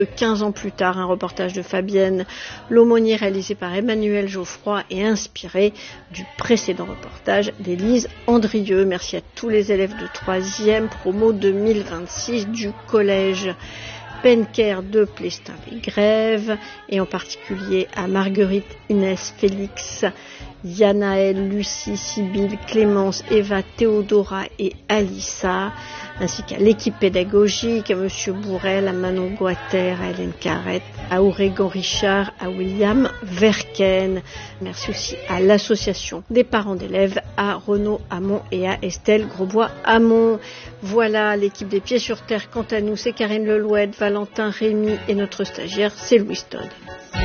15 ans plus tard, un reportage de Fabienne L'aumônier réalisé par Emmanuel Geoffroy et inspiré du précédent reportage d'Élise Andrieux. Merci à tous les élèves de 3e promo 2026 du collège Penker de Plestin-les-Grèves et en particulier à Marguerite, Inès, Félix, Yanaël, Lucie, Sibylle, Clémence, Eva, Théodora et Alissa, ainsi qu'à l'équipe pédagogique, à Monsieur Bourrel, à Manon Guater, à Hélène Carrette, à Aurégan Richard, à William Verken. Merci aussi à l'association des parents d'élèves, à Renaud Hamon et à Estelle Grosbois-Hamon. Voilà l'équipe des Pieds sur Terre. Quant à nous, c'est Karine Lelouette, Valentin Rémy et notre stagiaire, c'est Louis Todd.